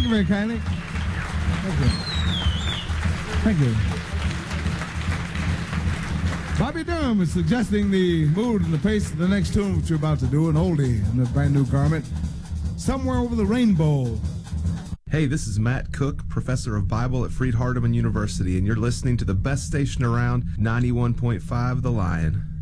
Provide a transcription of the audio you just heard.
you very kindly. Thank you. Thank you. Bobby Durham is suggesting the mood and the pace of the next tune that you're about to do, an oldie in a brand new garment, Somewhere Over the Rainbow. Hey, this is Matt Cook, professor of Bible at Freed Hardeman University, and you're listening to the best station around, 91.5 The Lion.